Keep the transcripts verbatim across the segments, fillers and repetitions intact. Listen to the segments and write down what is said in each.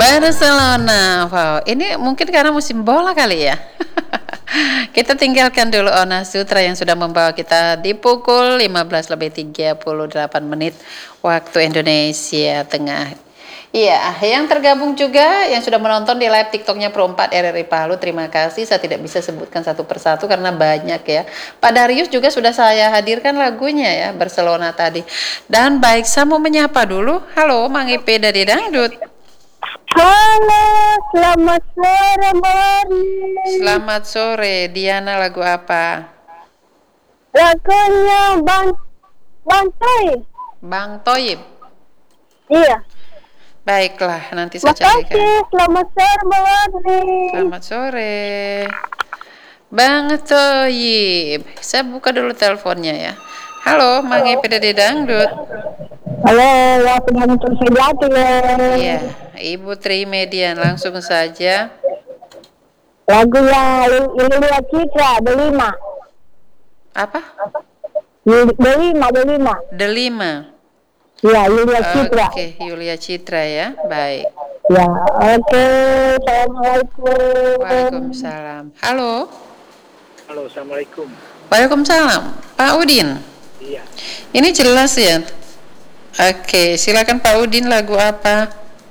Barcelona. Wow, ini mungkin karena musim bola kali ya. Kita tinggalkan dulu Ona Sutra yang sudah membawa kita di pukul lima belas lebih tiga puluh delapan menit waktu Indonesia Tengah. Iya, yang tergabung juga yang sudah menonton di live TikToknya Pro empat R R I Palu, terima kasih. Saya tidak bisa sebutkan satu persatu karena banyak ya. Pak Darius juga sudah saya hadirkan lagunya ya, Barcelona tadi. Dan baik, saya mau menyapa dulu. Halo, Mang Ipe dari Dangdut. Halo, selamat sore Mari. Selamat sore, Diana, lagu apa? Lagunya Bang Bang Toib. Bang Toib. Iya. Baiklah, nanti saya Makasih, carikan. selamat sore Mari. Selamat sore, Bang Toib. Saya buka dulu teleponnya ya. Halo, Mang Ipe dari Dangdut. Halo, ya sudah muncul sejati ya. Iya, Ibu Trimedian, langsung saja. Lagunya Yulia Citra, Delima. Apa? Delima, Delima. Delima. Ya, Yulia Citra. Oke, Yulia Citra ya, baik. Ya, oke. Assalamualaikum. Waalaikumsalam. Halo. Halo, assalamualaikum. Waalaikumsalam, Pak Udin. Iya. Ini jelas ya. Oke, silakan Pak Udin, lagu apa?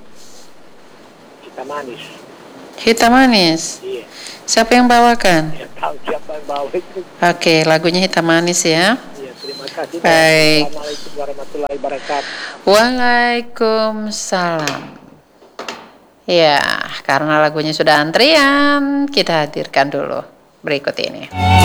Hitam manis. Hitam manis. Iya. Siapa yang bawakan? Ya tahu siapa yang bawa itu. Oke, lagunya Hitam Manis ya. Iya, terima kasih. Baik. Assalamualaikum warahmatullahi wabarakatuh. Waalaikumsalam. Ya, karena lagunya sudah antrian, kita hadirkan dulu berikut ini.